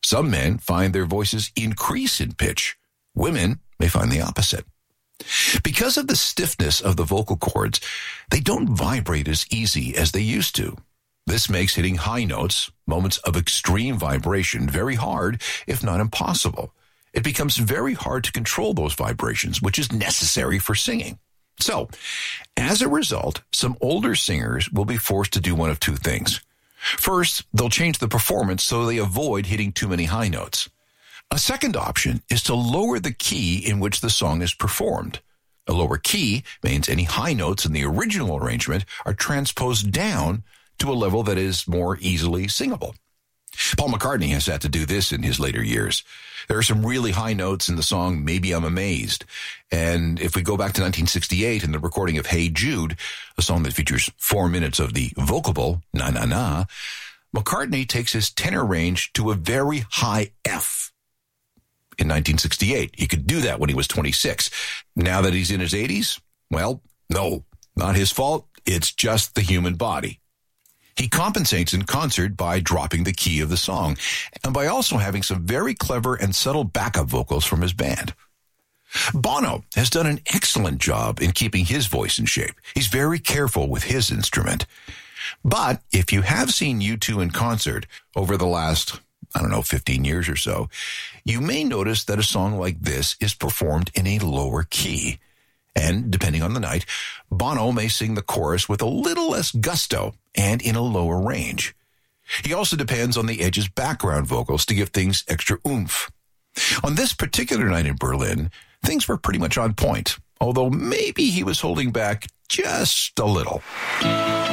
Some men find their voices increase in pitch. Women may find the opposite. Because of the stiffness of the vocal cords, they don't vibrate as easy as they used to. This makes hitting high notes, moments of extreme vibration, very hard, if not impossible. It becomes very hard to control those vibrations, which is necessary for singing. So, as a result, some older singers will be forced to do one of two things. First, they'll change the performance so they avoid hitting too many high notes. A second option is to lower the key in which the song is performed. A lower key means any high notes in the original arrangement are transposed down to a level that is more easily singable. Paul McCartney has had to do this in his later years. There are some really high notes in the song Maybe I'm Amazed. And if we go back to 1968 and the recording of Hey Jude, a song that features 4 minutes of the vocable, na na na, McCartney takes his tenor range to a very high F. In 1968, he could do that when he was 26. Now that he's in his 80s, well, no, not his fault. It's just the human body. He compensates in concert by dropping the key of the song and by also having some very clever and subtle backup vocals from his band. Bono has done an excellent job in keeping his voice in shape. He's very careful with his instrument. But if you have seen U2 in concert over the last, 15 years or so, you may notice that a song like this is performed in a lower key. And depending on the night, Bono may sing the chorus with a little less gusto and in a lower range. He also depends on the Edge's background vocals to give things extra oomph. On this particular night in Berlin, things were pretty much on point, although maybe he was holding back just a little.